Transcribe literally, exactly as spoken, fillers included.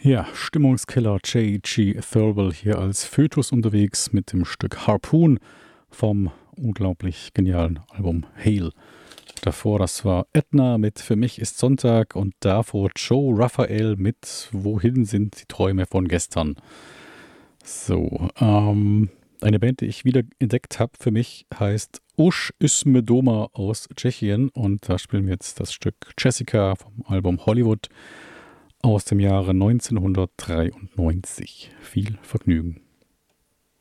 Ja, Stimmungskiller J G. Thirlwell hier als Fötus unterwegs mit dem Stück Harpoon vom unglaublich genialen Album Hail. Davor, das war Edna mit Für mich ist Sonntag und davor Joe Raphael mit Wohin sind die Träume von gestern. So, ähm, eine Band, die ich wieder entdeckt habe für mich, heißt Ush Üsme Doma aus Tschechien und da spielen wir jetzt das Stück Jessica vom Album Hollywood aus dem Jahre neunzehnhundertdreiundneunzig. Viel Vergnügen.